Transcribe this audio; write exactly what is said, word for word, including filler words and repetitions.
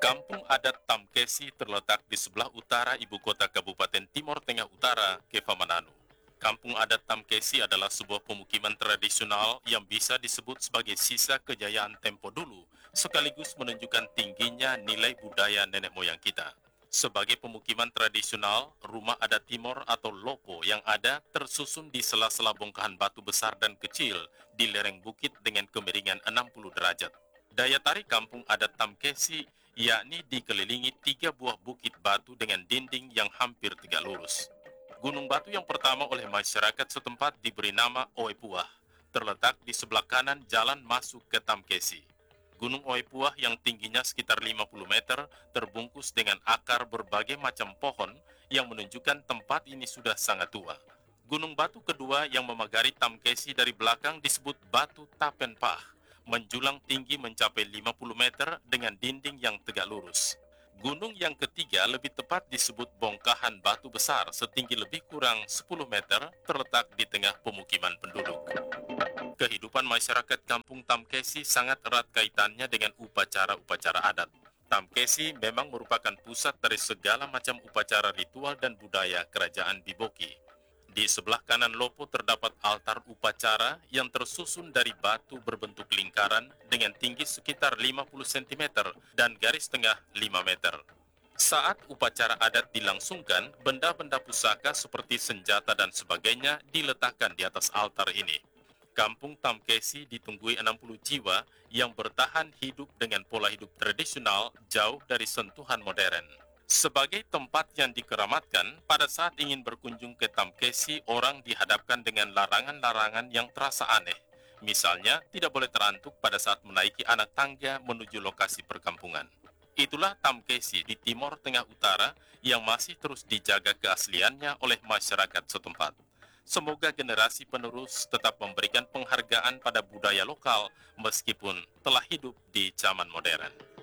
Kampung adat Tamkesi terletak di sebelah utara ibu kota Kabupaten Timor Tengah Utara, Kefamananu. Kampung adat Tamkesi adalah sebuah pemukiman tradisional yang bisa disebut sebagai sisa kejayaan tempo dulu, sekaligus menunjukkan tingginya nilai budaya nenek moyang kita. Sebagai pemukiman tradisional, rumah adat Timor atau Lopo yang ada tersusun di sela-sela bongkahan batu besar dan kecil di lereng bukit dengan kemiringan enam puluh derajat. Daya tarik kampung adat Tamkesi yakni dikelilingi tiga buah bukit batu dengan dinding yang hampir tegak lurus. Gunung batu yang pertama oleh masyarakat setempat diberi nama Oepuah, terletak di sebelah kanan jalan masuk ke Tamkesi. Gunung Oepuah yang tingginya sekitar lima puluh meter terbungkus dengan akar berbagai macam pohon yang menunjukkan tempat ini sudah sangat tua. Gunung batu kedua yang memagari Tamkesi dari belakang disebut Batu Tapenpah, menjulang tinggi mencapai lima puluh meter dengan dinding yang tegak lurus. Gunung yang ketiga lebih tepat disebut Bongkahan Batu Besar setinggi lebih kurang sepuluh meter terletak di tengah pemukiman penduduk. Kehidupan masyarakat kampung Tamkesi sangat erat kaitannya dengan upacara-upacara adat. Tamkesi memang merupakan pusat dari segala macam upacara ritual dan budaya kerajaan Biboki. Di sebelah kanan Lopo terdapat altar upacara yang tersusun dari batu berbentuk lingkaran dengan tinggi sekitar lima puluh sentimeter dan garis tengah lima meter. Saat upacara adat dilangsungkan, benda-benda pusaka seperti senjata dan sebagainya diletakkan di atas altar ini. Kampung Tamkesi ditunggui enam puluh jiwa yang bertahan hidup dengan pola hidup tradisional jauh dari sentuhan modern. Sebagai tempat yang dikeramatkan, pada saat ingin berkunjung ke Tamkesi, orang dihadapkan dengan larangan-larangan yang terasa aneh. Misalnya, tidak boleh terantuk pada saat menaiki anak tangga menuju lokasi perkampungan. Itulah Tamkesi di Timor Tengah Utara yang masih terus dijaga keasliannya oleh masyarakat setempat. Semoga generasi penerus tetap memberikan penghargaan pada budaya lokal meskipun telah hidup di zaman modern.